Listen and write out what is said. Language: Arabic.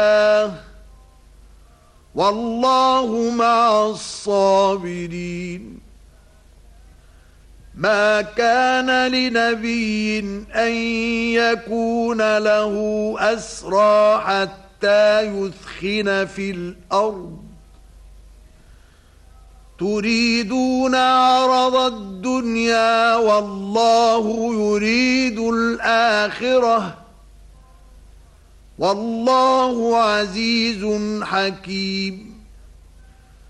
والله مع الصابرين. ما كان لنبي أن يكون له أسرى حتى يثخن في الأرض تريدون عرض الدنيا والله يريد الآخرة والله عزيز حكيم.